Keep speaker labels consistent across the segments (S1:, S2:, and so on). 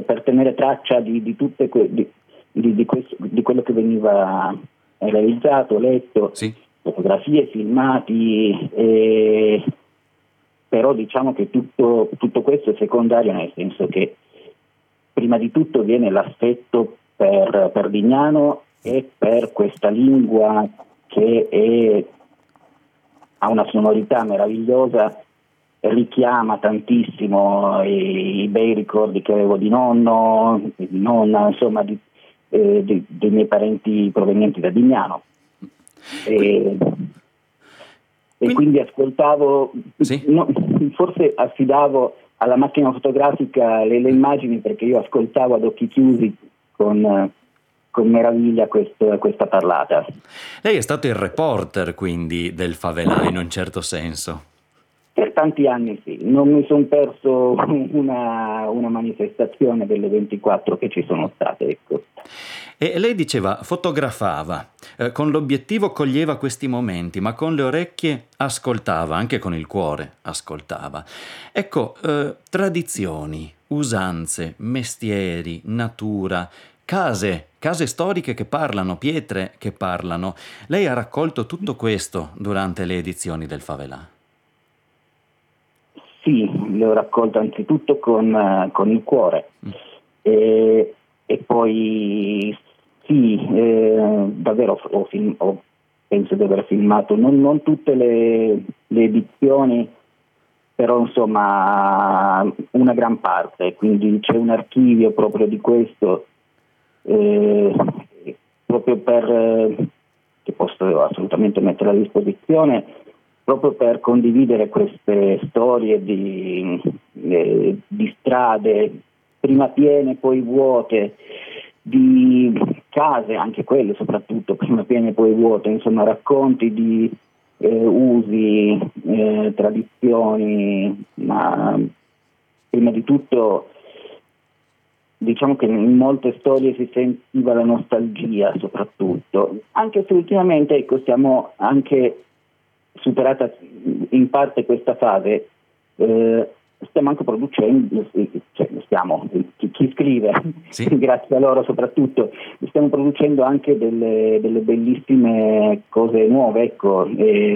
S1: per tenere traccia di tutte di quello che veniva realizzato, letto,
S2: Sì.
S1: fotografie, filmati, però diciamo che tutto questo è secondario, nel senso che prima di tutto viene l'affetto per Vignano e per questa lingua che ha una sonorità meravigliosa, richiama tantissimo i bei ricordi che avevo di nonno, di nonna, insomma dei miei parenti provenienti da Vignano. E quindi ascoltavo,
S2: Sì.
S1: forse affidavo alla macchina fotografica le immagini, perché io ascoltavo ad occhi chiusi con meraviglia questa parlata.
S2: Lei è stato il reporter quindi del Favelà in un certo senso.
S1: Per tanti anni sì, non mi sono perso una manifestazione delle 24 che ci sono state, ecco.
S2: E lei diceva fotografava, con l'obiettivo coglieva questi momenti, ma con le orecchie ascoltava, anche con il cuore ascoltava. Ecco, tradizioni, usanze, mestieri, natura, case storiche che parlano, pietre che parlano. Lei ha raccolto tutto questo durante le edizioni del Favelà.
S1: Sì, l'ho raccolto anzitutto con il cuore e poi sì, davvero penso di aver filmato non tutte le edizioni, però insomma una gran parte, quindi c'è un archivio proprio di questo, proprio che posso assolutamente mettere a disposizione, proprio per condividere queste storie di strade, prima piene poi vuote, di case, anche quelle soprattutto, prima piene poi vuote, insomma racconti di usi, tradizioni, ma prima di tutto diciamo che in molte storie si sentiva la nostalgia soprattutto, anche se ultimamente ecco, stiamo anche superata in parte questa fase, stiamo anche producendo, chi scrive,
S2: Sì.
S1: grazie a loro soprattutto, stiamo producendo anche delle bellissime cose nuove, ecco,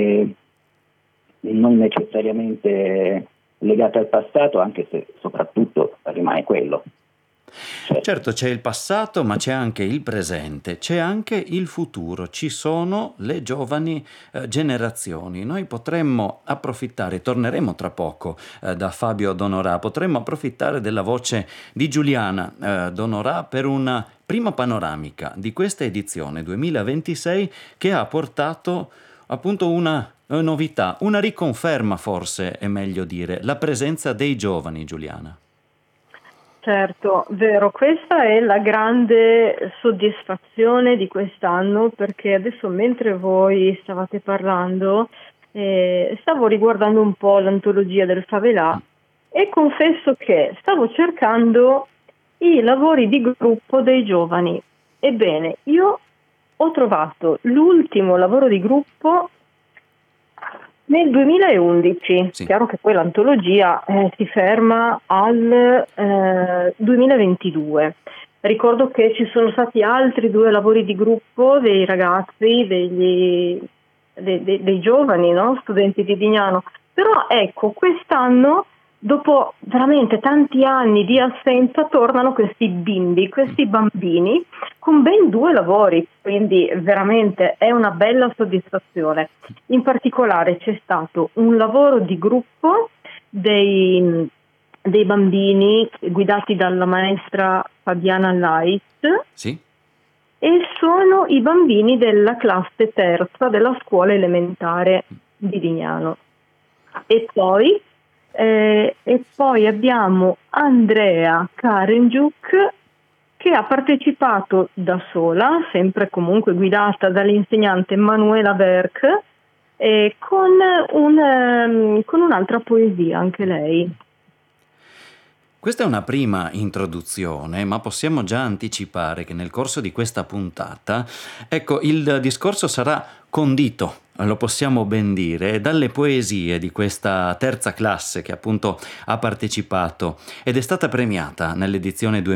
S1: non necessariamente legate al passato, anche se soprattutto rimane quello.
S2: Certo, c'è il passato, ma c'è anche il presente, c'è anche il futuro, ci sono le giovani generazioni. Noi potremmo approfittare, torneremo tra poco da Fabio D'Onorà, potremmo approfittare della voce di Giuliana D'Onorà per una prima panoramica di questa edizione 2026 che ha portato appunto una novità, una riconferma forse è meglio dire, la presenza dei giovani, Giuliana.
S3: Certo, vero, questa è la grande soddisfazione di quest'anno, perché adesso mentre voi stavate parlando stavo riguardando un po' l'antologia del Favelà e confesso che stavo cercando i lavori di gruppo dei giovani. Ebbene, io ho trovato l'ultimo lavoro di gruppo nel 2011,
S2: Sì.
S3: chiaro che poi l'antologia si ferma al 2022. Ricordo che ci sono stati altri 2 lavori di gruppo dei ragazzi, dei giovani, no? Studenti di Vignano. Però ecco, quest'anno, dopo veramente tanti anni di assenza, tornano questi bimbi, questi bambini, con ben 2 lavori, quindi veramente è una bella soddisfazione. In particolare c'è stato un lavoro di gruppo dei bambini guidati dalla maestra Fabiana Lait,
S2: Sì?
S3: e sono i bambini della classe terza della scuola elementare di Vignano. E poi abbiamo Andrea Karengiuk, che ha partecipato da sola, sempre comunque guidata dall'insegnante Manuela Berk, con un'altra poesia anche lei.
S2: Questa è una prima introduzione, ma possiamo già anticipare che nel corso di questa puntata, ecco, il discorso sarà condito, lo possiamo ben dire, dalle poesie di questa terza classe che appunto ha partecipato ed è stata premiata nell'edizione 2020.